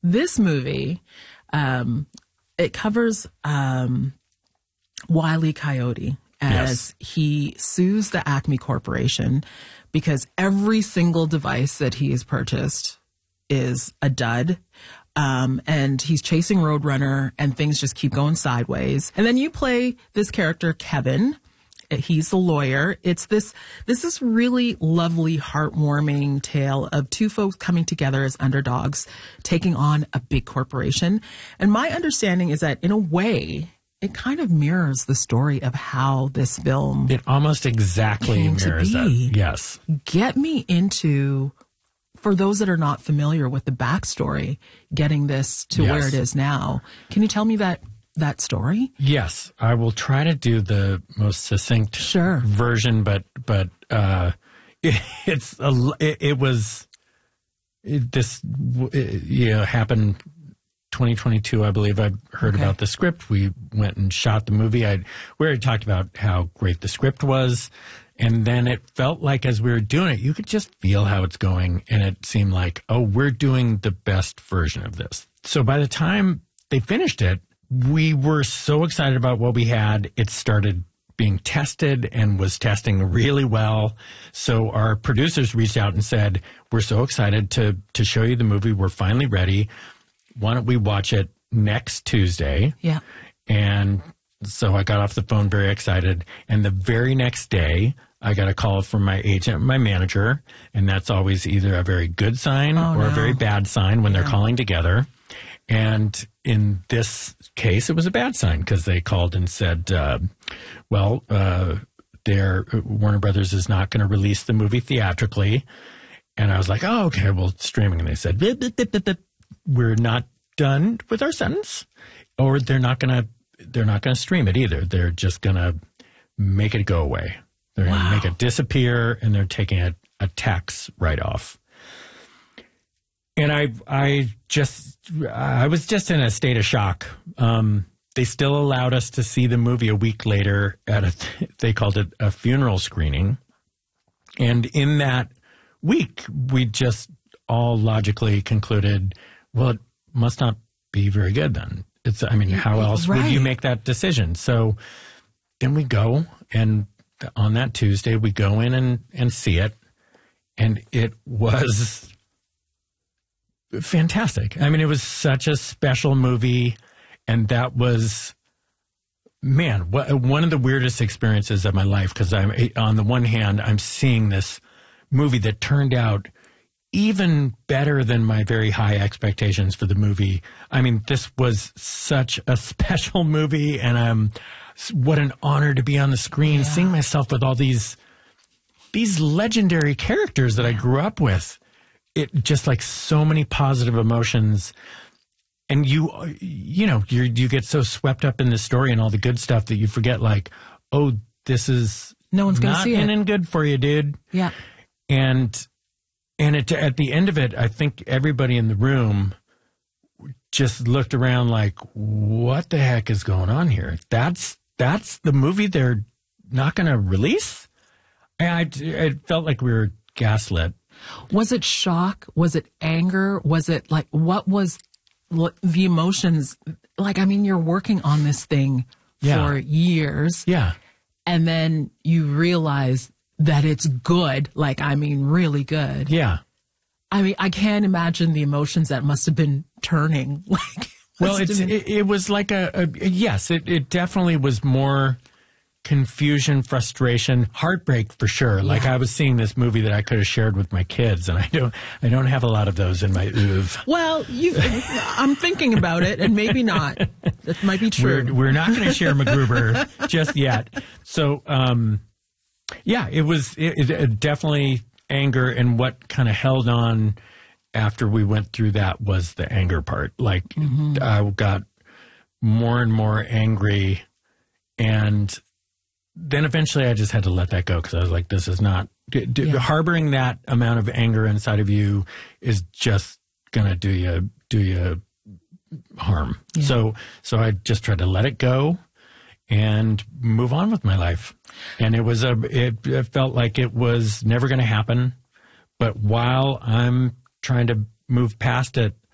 this movie, it covers Wile E. Coyote as he sues the Acme Corporation because every single device that he has purchased is a dud. And he's chasing Roadrunner and things just keep going sideways. And then you play this character, Kevin. He's the lawyer. This is really lovely, heartwarming tale of two folks coming together as underdogs, taking on a big corporation. And my understanding is that in a way, it kind of mirrors the story of how this film It almost exactly mirrors that. Yes. Get me into, for those that are not familiar with the backstory, getting this to where it is now. Can you tell me that story? Yes, I will try to do the most succinct version, but happened 2022, I believe. I heard about the script. We went and shot the movie. We already talked about how great the script was. And then it felt like as we were doing it, you could just feel how it's going. And it seemed like, oh, we're doing the best version of this. So by the time they finished it, we were so excited about what we had. It started being tested and was testing really well. So our producers reached out and said, we're so excited to show you the movie. We're finally ready. Why don't we watch it next Tuesday? Yeah. And so I got off the phone very excited. And the very next day, I got a call from my agent, my manager. And that's always either a very good sign or a very bad sign when they're calling together. And in this case, it was a bad sign because they called and said, Warner Brothers is not going to release the movie theatrically. And I was like, oh, okay, well, streaming. And they said, we're not done with our sentence, or they're not going to stream it either. They're just going to make it go away. They're going to make it disappear, and they're taking a tax write-off. And I was just in a state of shock. They still allowed us to see the movie a week later at they called it a funeral screening. And in that week, we just all logically concluded, well, it must not be very good then. How else would you make that decision? So then we go, and on that Tuesday, we go in and see it. And it was fantastic. It was such a special movie. And that was, one of the weirdest experiences of my life, because on the one hand, I'm seeing this movie that turned out even better than my very high expectations for the movie. This was such a special movie, and what an honor to be on the screen, seeing myself with all these legendary characters that I grew up with. It just like so many positive emotions. And you get so swept up in the story and all the good stuff that you forget, like, oh, this is no one's going to see it. Not ending good for you, dude. Yeah. And at the end of it, I think everybody in the room just looked around like, what the heck is going on here? That's the movie they're not going to release? It felt like we were gaslit. Was it shock? Was it anger? Was it like, what was the emotions? Like, you're working on this thing for years. Yeah. And then you realize that it's good. Like, really good. Yeah. I can't imagine the emotions that must have been turning. Well, it was like yes, it definitely was more confusion, frustration, heartbreak for sure. Yeah. Like I was seeing this movie that I could have shared with my kids, and I don't have a lot of those in my oeuvre. Well, I'm thinking about it, and maybe not. That might be true. We're not going to share MacGruber just yet. So, it was it definitely anger, and what kind of held on after we went through that was the anger part. Like I got more and more angry, and then eventually I just had to let that go because I was like, this is not harboring that amount of anger inside of you is just going to do you harm. Yeah. So I just tried to let it go and move on with my life. And it felt like it was never going to happen. But while I'm trying to move past it,